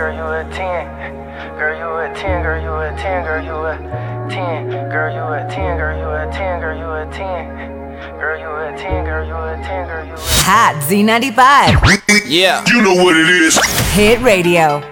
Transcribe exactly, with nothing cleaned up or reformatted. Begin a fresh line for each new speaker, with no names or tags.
girl, you a ten. Girl, you a ten, girl, you a ten, girl, you a ten. Girl, you a ten, girl, you a ten, girl, you a ten. Girl, you a ten, girl, you a ten, girl, you a ten.
Hot Z ninety-five.
Yeah.
You know what it is.
Hit Radio.